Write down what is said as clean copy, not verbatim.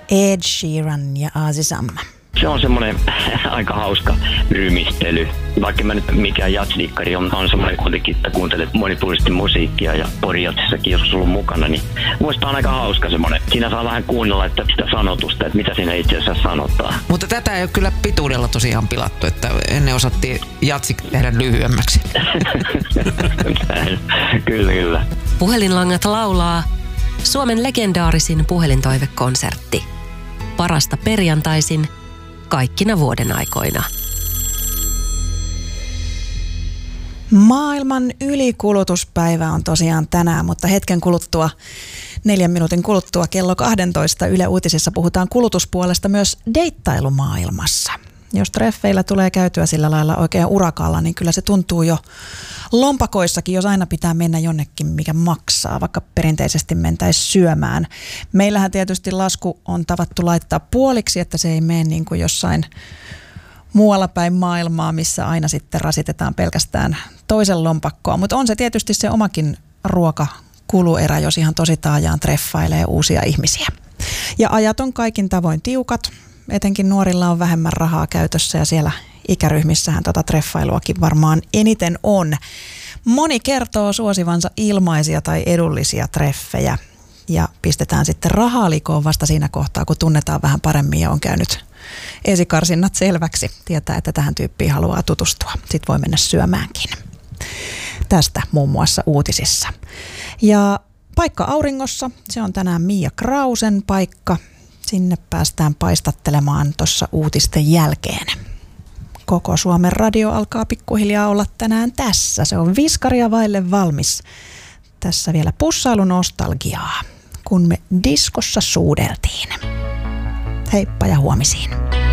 Ed Sheeran ja Azizam. Se on semmoinen aika hauska rymistely. Vaikka mä nyt mikään jazzliikkari on semmoinen kuitenkin, että kuuntelet monipuolisesti musiikkia ja porijatsissakin joskus ollut mukana, niin muista on aika hauska semmoinen. Siinä saa vähän kuunnella että sitä sanotusta, että mitä siinä itse asiassa sanotaan. Mutta tätä ei ole kyllä pituudella tosiaan pilattu, että ennen osattiin jatsi tehdä lyhyemmäksi. Kyllä. Puhelinlangat laulaa Suomen legendaarisin puhelintoivekonsertti. Parasta perjantaisin kaikkina vuoden aikoina. Maailman ylikulutuspäivä on tosiaan tänään, mutta hetken kuluttua, 4 minuutin kuluttua kello 12 Yle Uutisissa puhutaan kulutuspuolesta myös deittailumaailmassa. Jos treffeillä tulee käytyä sillä lailla oikein urakalla, niin kyllä se tuntuu jo lompakoissakin, jos aina pitää mennä jonnekin, mikä maksaa, vaikka perinteisesti mentäisiin syömään. Meillähän tietysti lasku on tavattu laittaa puoliksi, että se ei mene niin kuin jossain muualla päin maailmaa, missä aina sitten rasitetaan pelkästään toisen lompakkoa. Mutta on se tietysti se omakin ruokakuluerä, jos ihan tosi taajaan treffailee uusia ihmisiä. Ja ajat on kaikin tavoin tiukat. Etenkin nuorilla on vähemmän rahaa käytössä ja siellä ikäryhmissähän treffailuakin varmaan eniten on. Moni kertoo suosivansa ilmaisia tai edullisia treffejä ja pistetään sitten rahaa likoon vasta siinä kohtaa, kun tunnetaan vähän paremmin ja on käynyt esikarsinnat selväksi. Tietää, että tähän tyyppiin haluaa tutustua. Sitten voi mennä syömäänkin. Tästä muun muassa uutisissa. Ja paikka auringossa, se on tänään Mia Krausen paikka. Sinne päästään paistattelemaan tuossa uutisten jälkeen. Koko Suomen radio alkaa pikkuhiljaa olla tänään tässä. Se on viskaria vaille valmis. Tässä vielä pussailunostalgiaa, kun me diskossa suudeltiin. Heippa ja huomisiin.